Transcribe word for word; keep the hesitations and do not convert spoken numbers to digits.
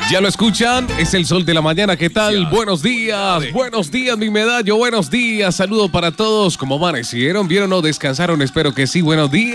Ya lo escuchan, es el sol de la mañana. ¿Qué tal? Ya. Buenos días, buenos días, mi medallo, buenos días. Saludos para todos. ¿Cómo amanecieron? ¿Vieron o descansaron? Espero que sí. Buenos días.